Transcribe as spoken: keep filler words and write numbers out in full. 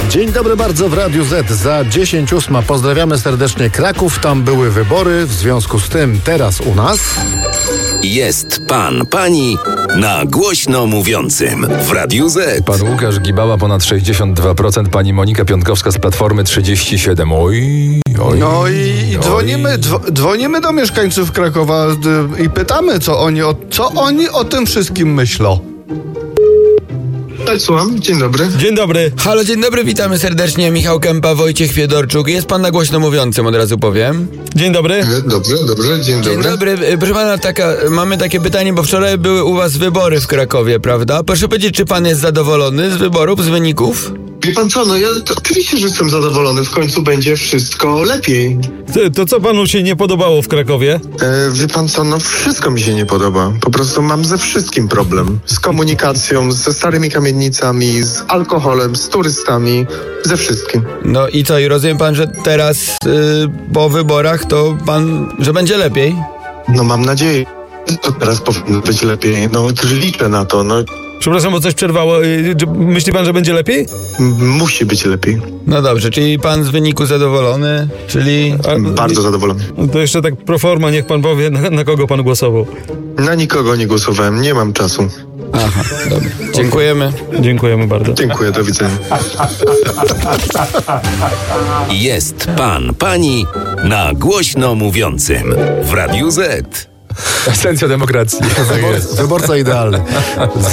Dzień dobry bardzo w Radiu Z. Za dziesięć ósma pozdrawiamy serdecznie Kraków. Tam były wybory, w związku z tym teraz u nas... Jest pan, pani na głośno mówiącym w Radiu Z. Pan Łukasz Gibała ponad sześćdziesiąt dwa procent, pani Monika Piątkowska z Platformy trzydzieści siedem procent. Oj, oj. No i, i dzwonimy, dzwo, dzwonimy do mieszkańców Krakowa y, i pytamy, co oni, o, co oni o tym wszystkim myślą. Tak, słucham. Dzień dobry. Dzień dobry. Halo, dzień dobry, witamy serdecznie. Michał Kępa, Wojciech Fiedorczuk. Jest pan na głośno mówiącym, od razu powiem. Dzień dobry. Dobrze, dobrze, dzień dobry. Dzień dobry. Proszę pana, taka, mamy takie pytanie, bo wczoraj były u was wybory w Krakowie, prawda? Proszę powiedzieć, czy pan jest zadowolony z wyborów, z wyników? Wie pan co, no ja to, oczywiście, że jestem zadowolony. W końcu będzie wszystko lepiej. To, to co panu się nie podobało w Krakowie? E, wie pan co, no wszystko mi się nie podoba. Po prostu mam ze wszystkim problem. Z komunikacją, ze starymi kamienicami, z alkoholem, z turystami, ze wszystkim. No i co, i rozumiem pan, że teraz yy, po wyborach to pan, że będzie lepiej? No mam nadzieję, że teraz powinno być lepiej. No liczę na to, no. Przepraszam, bo coś przerwało. Yy, Myśli pan, że będzie lepiej? M- musi być lepiej. No dobrze, czyli pan z wyniku zadowolony, czyli... A, Bardzo zadowolony. To jeszcze tak pro forma, niech pan powie, na, na kogo pan głosował. Na nikogo nie głosowałem, nie mam czasu. Aha, dobra. Dziękujemy. Dziękujemy bardzo. Dziękuję, do widzenia. Jest pan, pani na głośno mówiącym w Radiu Z. Esencja demokracji. Wybor- wyborca idealny.